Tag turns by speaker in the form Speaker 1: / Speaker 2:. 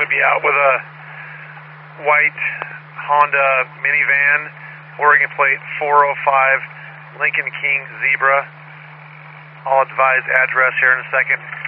Speaker 1: be out with a white Honda minivan, Oregon plate 405, Lincoln King Zebra. I'll advise address here in a second.